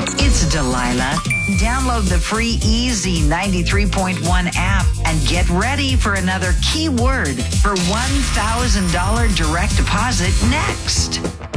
It's Delilah. Download the free Easy 93.1 app and get ready for another keyword for $1,000 direct deposit next.